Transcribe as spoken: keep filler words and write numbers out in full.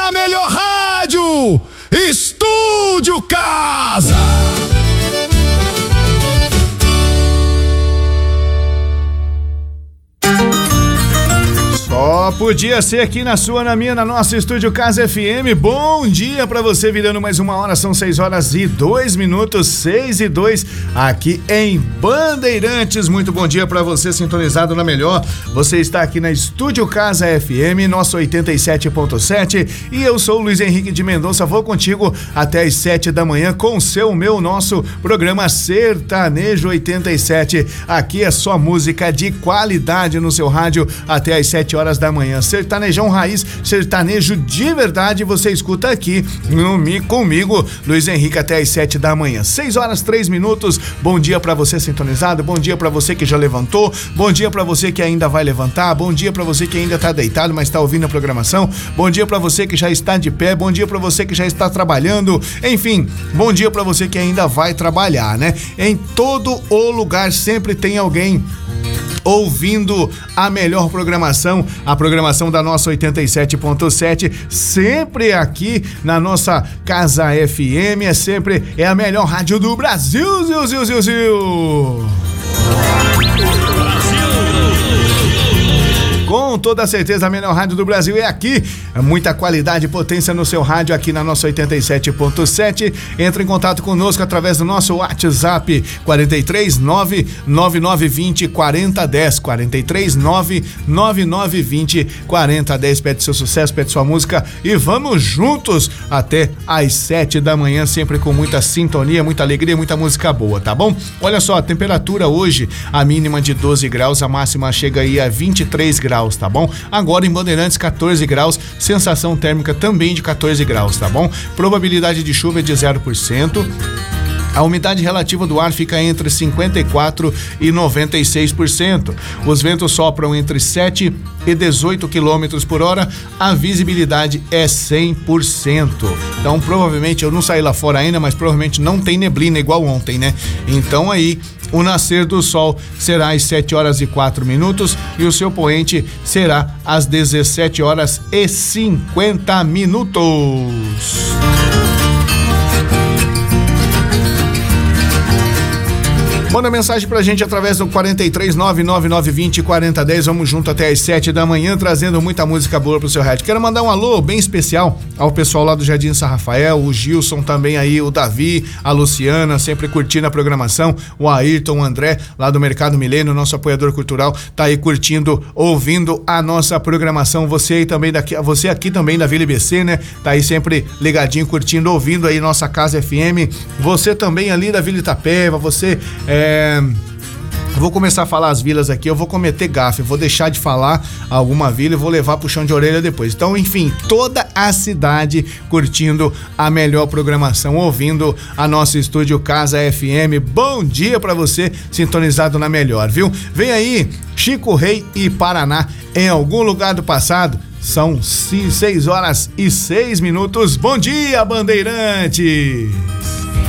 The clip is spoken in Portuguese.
na melhor rádio, Estúdio Casa. Só podia ser aqui na sua, na minha, na nossa Estúdio Casa F M. Bom dia pra você, virando mais uma hora, são seis horas e dois minutos, seis e dois, aqui em Bandeirantes. Muito bom dia pra você, sintonizado na melhor. Você está aqui na Estúdio Casa F M, nosso oitenta e sete ponto sete, e eu sou o Luiz Henrique de Mendonça, vou contigo até as sete da manhã com o seu, meu, nosso programa Sertanejo oitenta e sete. Aqui é só música de qualidade no seu rádio até as sete horas da manhã. Sertanejão raiz, sertanejo de verdade, você escuta aqui no Mi comigo, Luiz Henrique, até as sete da manhã. seis horas, três minutos. Bom dia pra você sintonizado, bom dia pra você que já levantou, bom dia pra você que ainda vai levantar, bom dia pra você que ainda tá deitado, mas tá ouvindo a programação, bom dia pra você que já está de pé, bom dia pra você que já está trabalhando, enfim, bom dia pra você que ainda vai trabalhar, né? Em todo o lugar sempre tem alguém ouvindo a melhor programação, a programação da nossa oitenta e sete ponto sete, sempre aqui na nossa Casa F M, é sempre, é a melhor rádio do Brasil, ziu, ziu, ziu, ziu. Com toda certeza, a melhor rádio do Brasil é aqui. Muita qualidade e potência no seu rádio aqui na nossa oitenta e sete ponto sete. Entre em contato conosco através do nosso WhatsApp quarenta e três, nove nove nove vinte, quarenta dez, quarenta e três, nove nove nove vinte, quarenta dez. Pede seu sucesso, pede sua música e vamos juntos até às sete da manhã, sempre com muita sintonia, muita alegria, muita música boa, tá bom? Olha só, a temperatura hoje, a mínima de doze graus, a máxima chega aí a vinte e três graus. Tá bom? Agora em Bandeirantes, quatorze graus, sensação térmica também de quatorze graus, tá bom? Probabilidade de chuva é de zero por cento. A umidade relativa do ar fica entre cinquenta e quatro e noventa e seis por cento. Os ventos sopram entre sete e dezoito quilômetros por hora. A visibilidade é cem por cento. Então, provavelmente, eu não saí lá fora ainda, mas provavelmente não tem neblina igual ontem, né? Então, aí, o nascer do sol será às sete horas e quatro minutos e o seu poente será às dezessete horas e cinquenta minutos. Manda mensagem pra gente através do quarenta e três, nove nove nove vinte, quarenta dez. Vamos junto até às sete da manhã, trazendo muita música boa pro seu rádio. Quero mandar um alô bem especial ao pessoal lá do Jardim São Rafael, o Gilson também aí, o Davi, a Luciana, sempre curtindo a programação, o Ayrton, o André, lá do Mercado Milênio, nosso apoiador cultural, tá aí curtindo, ouvindo a nossa programação. Você aí também daqui, você aqui também da Vila I B C, né? Tá aí sempre ligadinho, curtindo, ouvindo aí nossa Casa F M. Você também ali da Vila Itapeva, você é É, vou começar a falar as vilas aqui, eu vou cometer gafe, eu vou deixar de falar alguma vila e vou levar pro chão de orelha depois. Então, enfim, toda a cidade curtindo a melhor programação, ouvindo a nossa Estúdio Casa F M. Bom dia pra você, sintonizado na melhor, viu? Vem aí, Chico Rei e Paraná, em algum lugar do passado. São seis horas e seis minutos. Bom dia, Bandeirantes!